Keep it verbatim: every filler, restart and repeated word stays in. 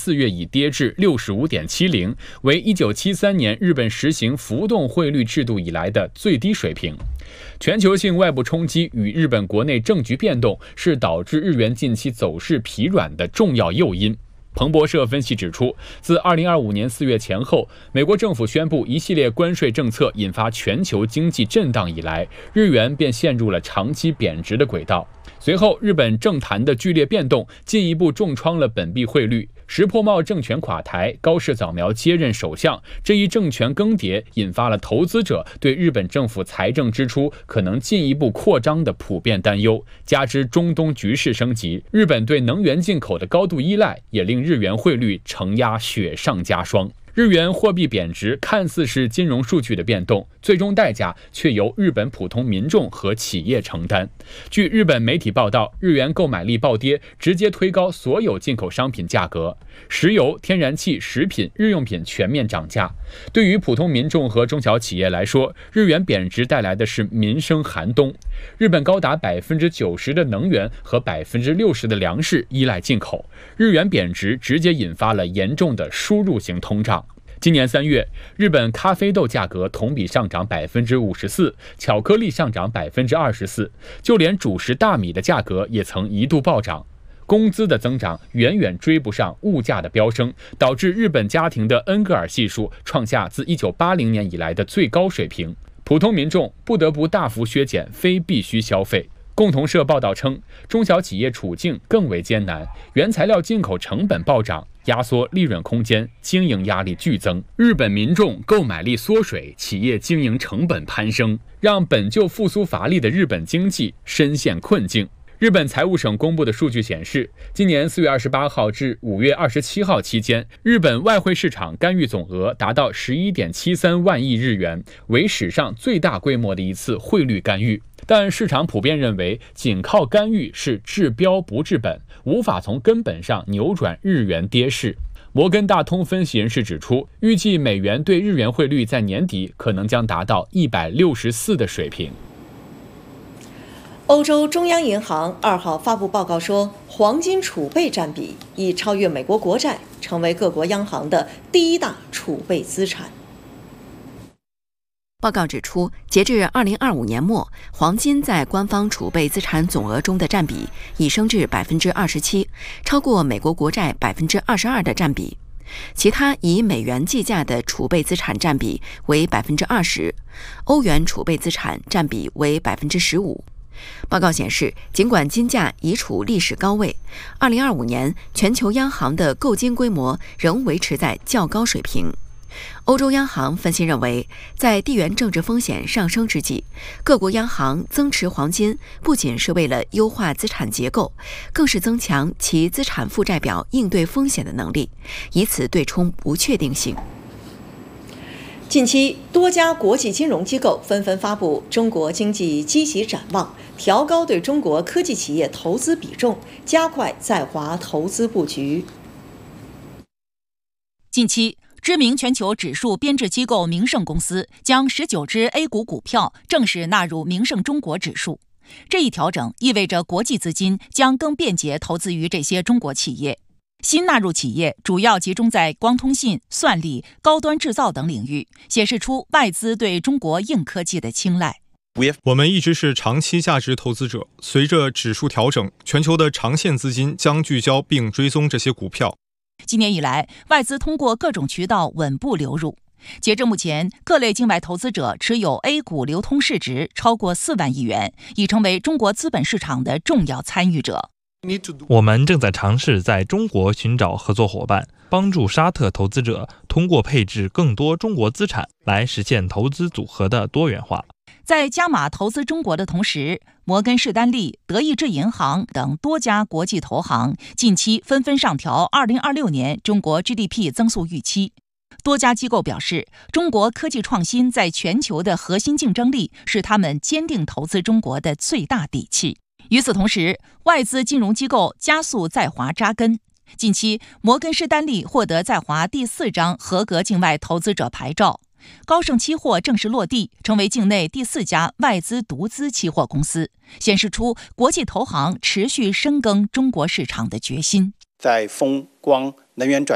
四月已跌至 六十五点七零， 为一九七三年日本实行浮动汇率制度以来的最低水平。全球性外部冲击与日本国内政局变动是导致日元近期走势疲软的重要诱因。彭博社分析指出，自二零二五年四月前后，美国政府宣布一系列关税政策引发全球经济震荡以来，日元便陷入了长期贬值的轨道。随后，日本政坛的剧烈变动进一步重创了本币汇率。石破茂政权垮台，高市早苗接任首相，这一政权更迭引发了投资者对日本政府财政支出可能进一步扩张的普遍担忧，加之中东局势升级，日本对能源进口的高度依赖也令日元汇率承压雪上加霜。日元货币贬值看似是金融数据的变动，最终代价却由日本普通民众和企业承担。据日本媒体报道，日元购买力暴跌，直接推高所有进口商品价格，石油、天然气、食品、日用品全面涨价。对于普通民众和中小企业来说，日元贬值带来的是民生寒冬。日本高达百分之九十的能源和百分之六十的粮食依赖进口，日元贬值直接引发了严重的输入型通胀。今年三月，日本咖啡豆价格同比上涨百分之五十四，巧克力上涨百分之二十四，就连主食大米的价格也曾一度暴涨。工资的增长远远追不上物价的飙升，导致日本家庭的恩格尔系数创下自一九八零年以来的最高水平。普通民众不得不大幅削减非必需消费。共同社报道称，中小企业处境更为艰难，原材料进口成本暴涨，压缩利润空间，经营压力剧增。日本民众购买力缩水，企业经营成本攀升，让本就复苏乏力的日本经济深陷困境。日本财务省公布的数据显示，今年四月二十八号至五月二十七号期间，日本外汇市场干预总额达到 十一点七三万亿日元，为史上最大规模的一次汇率干预。但市场普遍认为，仅靠干预是治标不治本，无法从根本上扭转日元跌势。摩根大通分析人士指出，预计美元对日元汇率在年底可能将达到一百六十四的水平。 欧洲中央银行二号发布报告说，黄金储备占比已超越美国国债，成为各国央行的第一大储备资产。 报告指出，截至二零二五年末，黄金在官方储备资产总额中的占比已升至 百分之二十七， 超过美国国债 百分之二十二 的占比。其他以美元计价的储备资产占比为 百分之二十， 欧元储备资产占比为 百分之十五。报告显示，尽管金价已处历史高位，二零二五年全球央行的购金规模仍维持在较高水平。欧洲央行分析认为，在地缘政治风险上升之际，各国央行增持黄金不仅是为了优化资产结构，更是增强其资产负债表应对风险的能力，以此对冲不确定性。 近期，多家国际金融机构纷纷发布中国经济积极展望，调高对中国科技企业投资比重，加快在华投资布局。 近期，知名全球指数编制机构明晟公司将十九只 A 股股票正式纳入明晟中国指数。这一调整意味着国际资金将更便捷投资于这些中国企业。新纳入企业主要集中在光通信、算力、高端制造等领域，显示出外资对中国硬科技的青睐。 我们一直是长期价值投资者，随着指数调整，全球的长线资金将聚焦并追踪这些股票。 今年以来，外资通过各种渠道稳步流入。截至目前，各类境外投资者持有 A 股流通市值超过四万亿元，已成为中国资本市场的重要参与者。 我们正在尝试在中国寻找合作伙伴，帮助沙特投资者通过配置更多中国资产来实现投资组合的多元化。 在加码投资中国的同时，摩根士丹利、德意志银行等多家国际投行近期纷纷上调二零二六年中国 G D P 增速预期。多家机构表示，中国科技创新在全球的核心竞争力是他们坚定投资中国的最大底气。与此同时，外资金融机构加速在华扎根。近期，摩根士丹利获得在华第四张合格境外投资者牌照，高盛期货正式落地，成为境内第四家外资独资期货公司，显示出国际投行持续深耕中国市场的决心。 在风光能源转